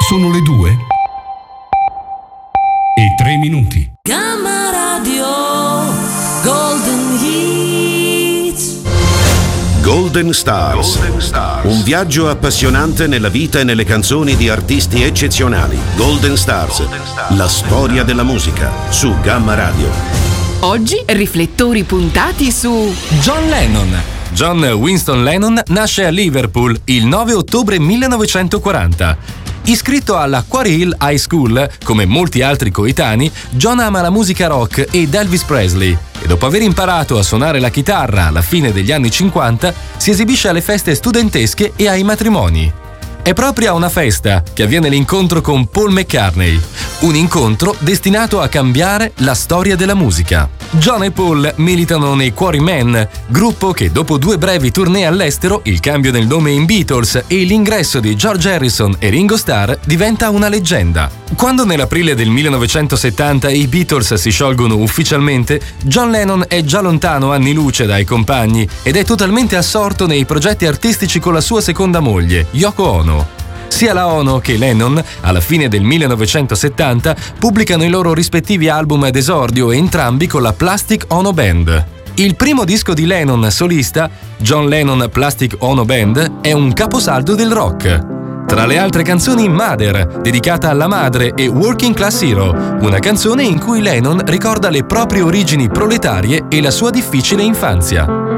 Sono le 2:03. Gamma Radio Golden Hits. Golden Stars. Un viaggio appassionante nella vita e nelle canzoni di artisti eccezionali. Golden Stars. La storia della musica su Gamma Radio. Oggi riflettori puntati su John Lennon. John Winston Lennon nasce a Liverpool il 9 ottobre 1940. Iscritto alla Quarry Hill High School, come molti altri coetanei, John ama la musica rock ed Elvis Presley e dopo aver imparato a suonare la chitarra alla fine degli anni 50 si esibisce alle feste studentesche e ai matrimoni. È proprio a una festa che avviene l'incontro con Paul McCartney, un incontro destinato a cambiare la storia della musica. John e Paul militano nei Quarrymen, gruppo che dopo 2 brevi tournée all'estero, il cambio del nome in Beatles e l'ingresso di George Harrison e Ringo Starr diventa una leggenda. Quando nell'aprile del 1970 i Beatles si sciolgono ufficialmente, John Lennon è già lontano anni luce dai compagni ed è totalmente assorto nei progetti artistici con la sua seconda moglie, Yoko Ono. Sia la Ono che Lennon, alla fine del 1970, pubblicano i loro rispettivi album d'esordio, entrambi con la Plastic Ono Band. Il primo disco di Lennon solista, John Lennon Plastic Ono Band, è un caposaldo del rock. Tra le altre canzoni, Mother, dedicata alla madre, e Working Class Hero, una canzone in cui Lennon ricorda le proprie origini proletarie e la sua difficile infanzia.